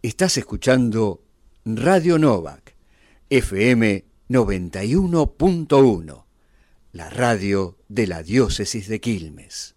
Estás escuchando Radio Novak, FM 91.1, la radio de la diócesis de Quilmes.